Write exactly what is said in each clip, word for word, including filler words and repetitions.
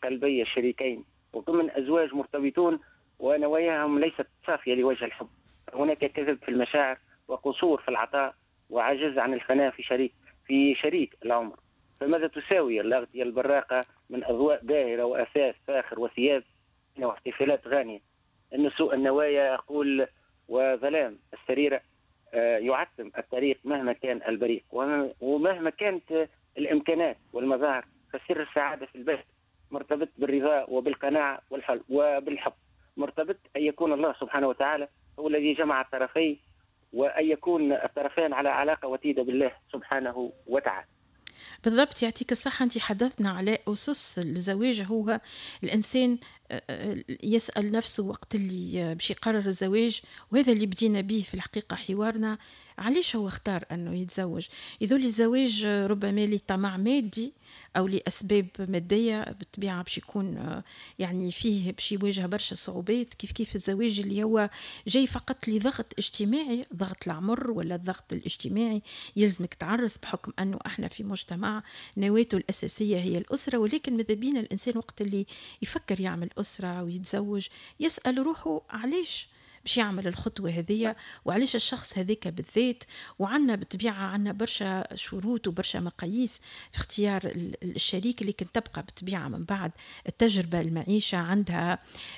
قلبي الشريكين، وكم من أزواج مرتبطون ونواياهم ليست صافية لوجه الحب. هناك كذب في المشاعر، وقصور في العطاء، وعجز عن الفناء في شريك في شريك العمر. فماذا تساوي الأغطية البراقة من أضواء باهرة وأثاث فاخر وثياب واحتفالات غانية؟ أن سوء النوايا أقول وظلام السريرة آه، يعتم الطريق مهما كان البريق، ومهما كانت الإمكانات والمظاهر. فسر السعادة في البيت مرتبط بالرضا وبالقناعة والحل وبالحب، مرتبط أن يكون الله سبحانه وتعالى هو الذي جمع الطرفين، وأن يكون الطرفان على علاقة وتيدة بالله سبحانه وتعالى. بالضبط، يعطيك الصحة. أنت حدثنا على أسس الزواج. هو الإنسان آه، آه، يسأل نفسه وقت اللي آه، باش يقرر الزواج، وهذا اللي بدينا به في الحقيقة حوارنا. علاش هو اختار أنه يتزوج؟ يذول الزواج آه، ربما لطمع مادي أو لأسباب مادية بالطبيعة باش يكون آه، يعني فيه باش يواجه برشا صعوبات، كيف كيف الزواج اللي هو جاي فقط لضغط اجتماعي، ضغط العمر ولا الضغط الاجتماعي. يلزمك تعرس بحكم أنه احنا في مجتمع نواته الأساسية هي الأسرة. ولكن ماذا بينا الإنسان وقت اللي يفكر يعمل أسرة ويتزوج يسأل روحه علاش باش يعمل الخطوة هذية، وعلاش الشخص هذيك بالذات. وعنا بالطبيعة عنا برشا شروط وبرشا مقاييس في اختيار ال- الشريك اللي كنت تبقى بالطبيعة من بعد التجربة المعيشة عندها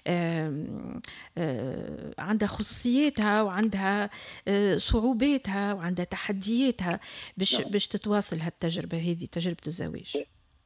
آم، آه، عندها خصوصياتها، وعندها آه، صعوباتها، وعندها تحدياتها باش نعم. باش تتواصل هالتجربة هذه، تجربة الزواج.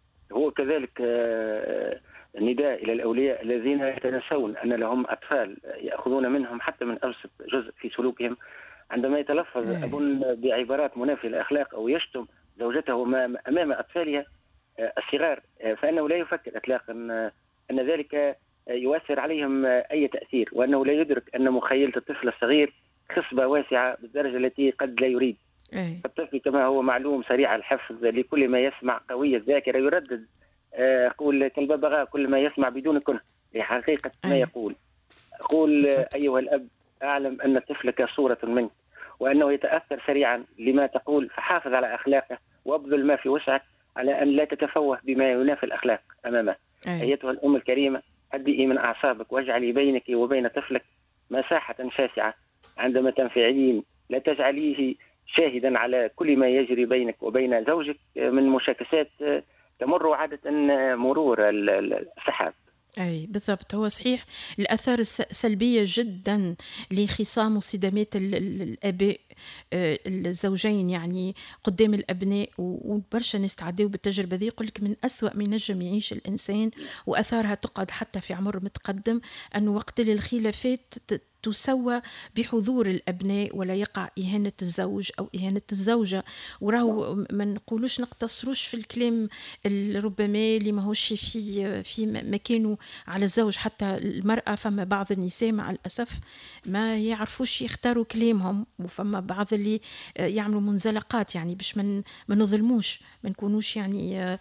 هو كذلك آه، نداء إلى الأولياء الذين يتناسون أن لهم أطفال يأخذون منهم حتى من أبسط جزء في سلوكهم. عندما يتلفظ ايه. أبن بعبارات منافية للأخلاق أو يشتم زوجته أمام أطفالها آه، الصغار، آه، فإنه لا يفكر إطلاقا آه، أن ذلك آه، يؤثر عليهم آه، أي تأثير، وأنه لا يدرك أن مخيلة الطفل الصغير خصبة واسعة بالدرجة التي قد لا يريد. ايه. الطفل كما هو معلوم سريع الحفظ، لكل ما يسمع قوي الذاكرة، يردد آه، أقول كالببغاء كل ما يسمع بدون كره لحقيقة ما ايه. يقول. أقول آه، بالضبط. أيها الأب، أعلم أن طفلك صورة منك، وأنه يتأثر سريعا لما تقول، فحافظ على أخلاقه وابذل ما في وسعك على أن لا تتفوه بما ينافي الأخلاق أمامه. ايه. أيتها الأم الكريمة، هدئي من أعصابك واجعلي بينك وبين طفلك مساحة شاسعة عندما تنفعلين. لا تجعليه شاهدا على كل ما يجري بينك وبين زوجك من مشاكسات آه، تمر عادة آه، مرور ال- ال- السحاب. أي بالضبط. هو صحيح الآثار الس- سلبية جدا لخصام وصدامات ال- ال- الآباء آه، الزوجين يعني قدام الأبناء. و- وبرشا ناس تعديوا بالتجربة دي، يقول لك من أسوأ ما ينجم يعيش الإنسان وآثارها تقعد حتى في عمر متقدم، أنه وقت اللي الخلافات ت- تسوى بحضور الأبناء، ولا يقع إهانة الزوج أو إهانة الزوجة. وراهو ما نقولوش نقتصروش في الكلام ال- ربما اللي ماهوش في في مكانه على الزوج. حتى المرأة فما بعض النساء مع الأسف ما يعرفوش يختاروا كلامهم، وفما بعض اللي آه، يعملوا منزلقات يعني باش من ما نظلموش، ما نكونوش يعني آه،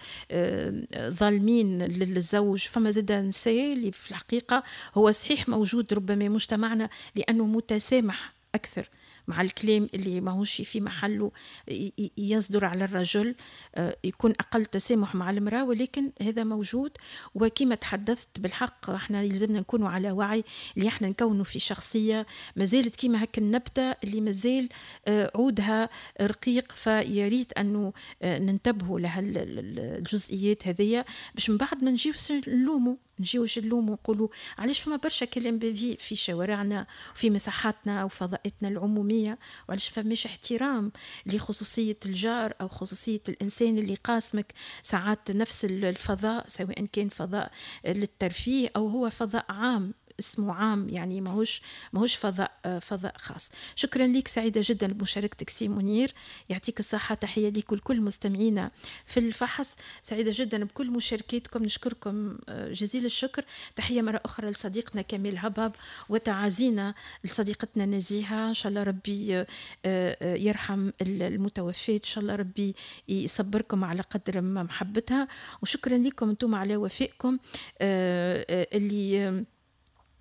آه، ظالمين للزوج. فما زاد نساء اللي في الحقيقة هو صحيح موجود ربما مجتمعنا لأنه متسامح أكثر مع الكلام اللي ماهوش في محله ي- ي- يصدر على الرجل، آه، يكون أقل تسامح مع المرأة، ولكن هذا موجود. وكما تحدثت بالحق احنا يلزمنا نكونوا على وعي اللي احنا نكونوا في شخصية مازالت كما هك النبتة اللي مازال آه، عودها رقيق. فياريت أنه آه، ننتبهوا لها ال- ال- الجزئيات هذية، باش من بعد ما نجيوش نلوموا نجيوش نلوموا ونقولوا علاش فما برشا كلام بذيء في شوارعنا وفي مساحاتنا وفضاءاتنا العمومية، وعلاش فماش احترام لخصوصية الجار أو خصوصية الإنسان اللي قاسمك ساعات نفس الفضاء، سواء كان فضاء للترفيه أو هو فضاء عام اسمه عام، يعني ماهوش ماهوش فضاء آه، فضاء خاص. شكرا لك، سعيدة جدا بمشاركتك سي منير. يعطيك الصحة. تحية لك ولكل مستمعينا في الفحص. سعيدة جدا بكل مشاركاتكم، نشكركم آه، جزيل الشكر. تحية مرة أخرى لصديقنا كمال هباب، وتعازينا لصديقتنا نزيهة. إن شاء الله ربي آه، آه، يرحم المتوفات، إن شاء الله ربي يصبركم على قدر ما محبتها. وشكرا لكم أنتم على وفائكم آه، آه، اللي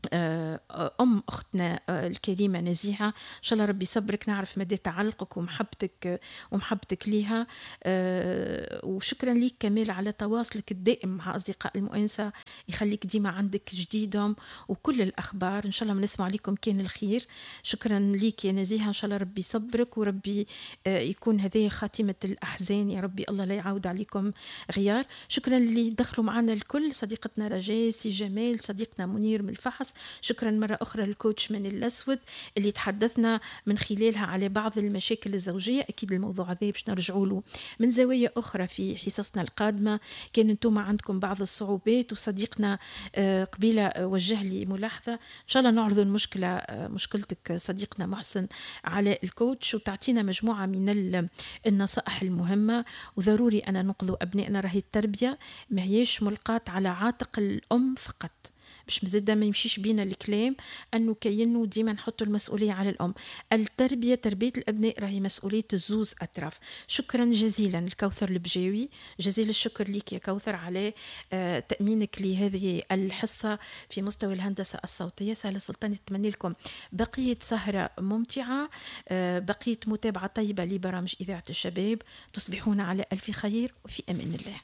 أم أختنا الكريمة نزيهة، إن شاء الله ربي يصبرك، نعرف مدى تعلقك ومحبتك ومحبتك ليها. وشكرا ليك كمال على تواصلك الدائم مع أصدقاء المؤنسة، يخليك ديما عندك جديدهم وكل الأخبار، إن شاء الله بنسمع لكم كان الخير. شكرا ليك يا نزيهة، إن شاء الله ربي يصبرك وربي يكون هذه خاتمة الأحزان يا ربي، الله لا يعاود عليكم غيار. شكرا اللي دخلوا معنا الكل، صديقتنا رجاء، سي جمال، صديقنا منير من الفحص، شكرا مرة أخرى للكوتش من الأسود اللي تحدثنا من خلالها على بعض المشاكل الزوجية. أكيد الموضوع هذا باش نرجعوا له من زوايا أخرى في حصصنا القادمة. كان انتم عندكم بعض الصعوبات، وصديقنا قبيلة وجه لي ملاحظة، إن شاء الله نعرض المشكلة مشكلتك صديقنا محسن على الكوتش، وتعطينا مجموعة من النصائح المهمة. وضروري أنا نقضوا أبنائنا، راهي التربية ما هيش ملقاة على عاتق الأم فقط، باش مزيد ما يمشيش بينا الكلام انه كأنه ديما نحطوا المسؤوليه على الام. التربيه، تربيه الابناء راهي مسؤوليه الزوز اطراف. شكرا جزيلا الكوثر البجاوي، جزيل الشكر لك يا كوثر على آه تامينك لهذه الحصه في مستوى الهندسه الصوتيه. سهله سلطان يتمنى لكم بقيه سهره ممتعه، آه بقيه متابعه طيبه لبرامج اذاعه الشباب. تصبحون على الف خير وفي امان الله.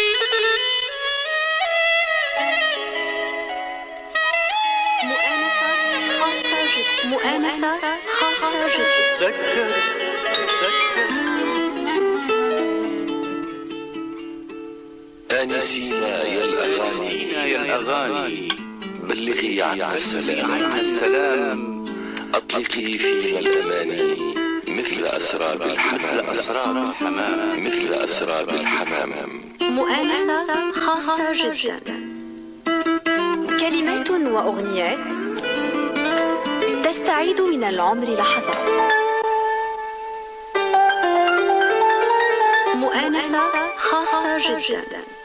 مؤانسة خاصة جدا. تذكر تذكر آنسينا يا الأغاني يا الأغاني بلغي عنا السلام عنا السلام أطلقي فينا الأماني مثل أسراب الحمام أسراب الحمام مثل أسراب الحمام. مؤانسة خاصة جدا. كلمات وأغنيات تستعيد من العمر لحظات. مؤانسة خاصة جدا.